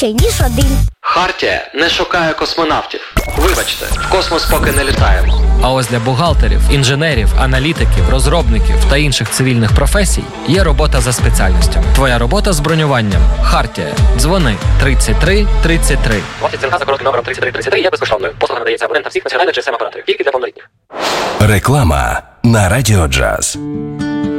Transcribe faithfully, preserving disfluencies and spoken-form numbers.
краще, ніж один. Хартія не шукає космонавтів. Вибачте, в космос поки не літаємо. А ось для бухгалтерів, інженерів, аналітиків, розробників та інших цивільних професій є робота за спеціальністю. Твоя робота з бронюванням. Хартія. Дзвони тридцять три тридцять три. Вартість дзвінка за коротким номером тридцять три тридцять три є безкоштовною. Послуга надається абонентам всіх національних джі ес ем-операторів. Тільки для повнолітніх. Реклама на Радіо Джаз.